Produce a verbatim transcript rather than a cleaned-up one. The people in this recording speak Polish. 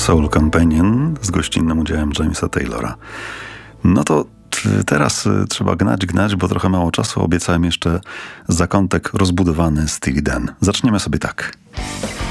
Soul Companion z gościnnym udziałem Jamesa Taylora. No to teraz trzeba gnać, gnać, bo trochę mało czasu. Obiecałem jeszcze zakątek rozbudowany Steely Dan. Zaczniemy sobie tak.